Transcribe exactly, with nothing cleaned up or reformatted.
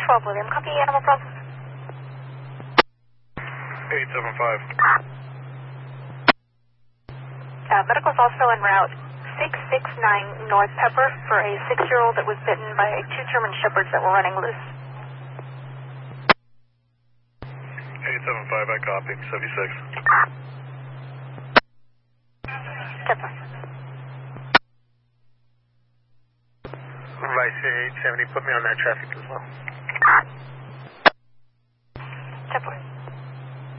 twelve, William. Copy, animal problem. eight seven five. Uh, medical's also en route six six nine North Pepper for a six-year-old that was bitten by two German Shepherds that were running loose. eight seven five, I copy. seventy-six. Pepper. Vice eight seventy, put me on that traffic as well.